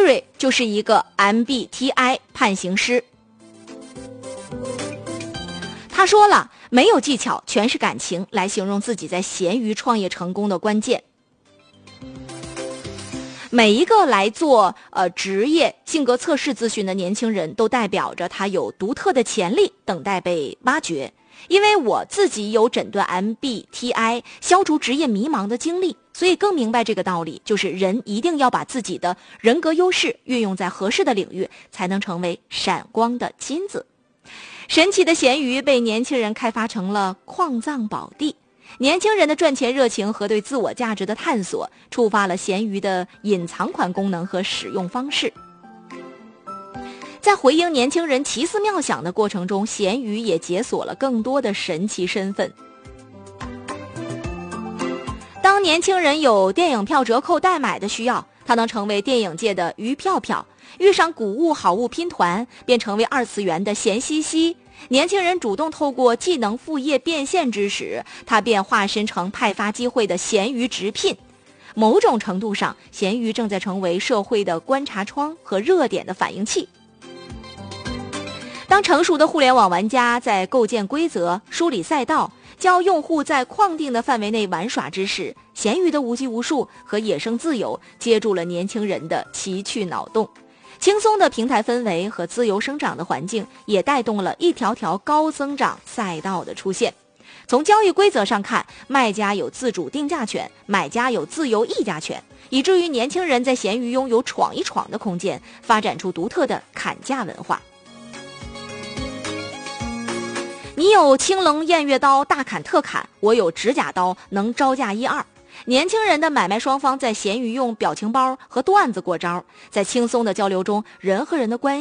Gary 就是一个 MBTI 判刑师。他说了，没有技巧，全是感情，来形容自己在闲鱼创业成功的关键。每一个来做职业性格测试咨询的年轻人，都代表着他有独特的潜力，等待被挖掘。因为我自己有诊断 MBTI 消除职业迷茫的经历，所以更明白这个道理，就是人一定要把自己的人格优势运用在合适的领域，才能成为闪光的金子。神奇的闲鱼被年轻人开发成了矿藏宝地，年轻人的赚钱热情和对自我价值的探索，触发了闲鱼的隐藏款功能和使用方式。在回应年轻人奇思妙想的过程中，闲鱼也解锁了更多的神奇身份。当年轻人有电影票折扣代买的需要，它能成为电影界的鱼票票；遇上古物好物拼团，便成为二次元的闲兮兮。年轻人主动透过技能副业变现之时，它便化身成派发机会的闲鱼直聘。某种程度上，闲鱼正在成为社会的观察窗和热点的反应器。当成熟的互联网玩家在构建规则、梳理赛道、教用户在框定的范围内玩耍之时，闲鱼的无拘无束和野生自由接住了年轻人的奇趣脑洞。轻松的平台氛围和自由生长的环境，也带动了一条条高增长赛道的出现。从交易规则上看，卖家有自主定价权，买家有自由议价权，以至于年轻人在闲鱼拥有闯一闯的空间，发展出独特的砍价文化。你有青龙偃月刀大砍特砍，我有指甲刀能招架一二。年轻人的买卖双方在闲鱼用表情包和段子过招，在轻松的交流中，人和人的关系